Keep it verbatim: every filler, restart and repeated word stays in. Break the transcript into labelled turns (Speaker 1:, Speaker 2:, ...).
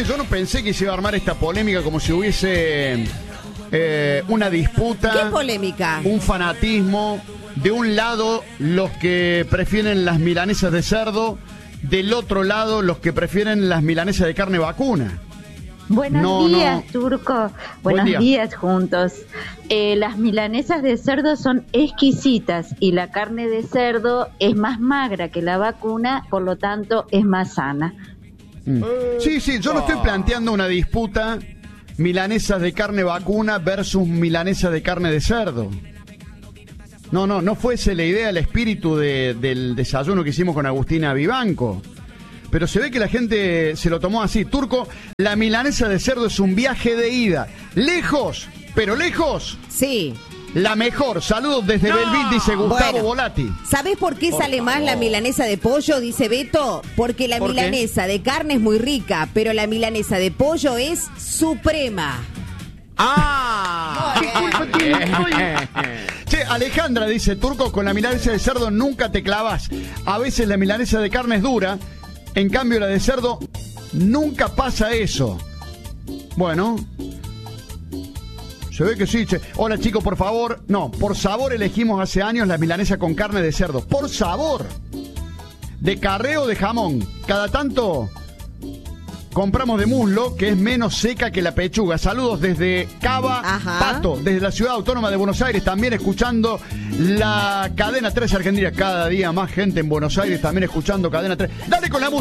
Speaker 1: Che, yo no pensé que se iba a armar esta polémica como si hubiese eh, una disputa.
Speaker 2: ¿Qué polémica?
Speaker 1: Un fanatismo. De un lado, los que prefieren las milanesas de cerdo. Del otro lado, los que prefieren las milanesas de carne vacuna.
Speaker 3: Buenos
Speaker 1: no,
Speaker 3: días,
Speaker 1: no.
Speaker 3: Turco. Buenos
Speaker 1: día.
Speaker 3: días juntos. Eh, las milanesas de cerdo son exquisitas y la carne de cerdo es más magra que la vacuna, por lo tanto es más sana.
Speaker 1: Mm. Sí, sí, yo no estoy planteando una disputa milanesas de carne vacuna versus milanesas de carne de cerdo. No, no, no fuese la idea, el espíritu de, del desayuno que hicimos con Agustina Vivanco. Pero se ve que la gente se lo tomó así. Turco, la milanesa de cerdo es un viaje de ida. Lejos, pero lejos.
Speaker 2: Sí.
Speaker 1: La mejor. Saludos desde no. Belville, dice Gustavo
Speaker 2: bueno,
Speaker 1: Volati.
Speaker 2: ¿Sabés por qué por sale favor. más la milanesa de pollo? Dice Beto. Porque la ¿Por milanesa qué? de carne es muy rica, pero la milanesa de pollo es suprema.
Speaker 1: ¡Ah! Che, Alejandra dice, Turco, con la milanesa de cerdo nunca te clavas. A veces la milanesa de carne es dura, en cambio la de cerdo nunca pasa eso. Bueno, se ve que sí, che. Hola chicos, por favor. No, por sabor elegimos hace años la milanesa con carne de cerdo. Por sabor. De carré o de jamón. Cada tanto compramos de muslo, que es menos seca que la pechuga. Saludos desde Cava, Ajá. Pato, desde la Ciudad Autónoma de Buenos Aires, también escuchando la Cadena tres Argentina. Cada día más gente en Buenos Aires también escuchando Cadena tres. Dale con la música.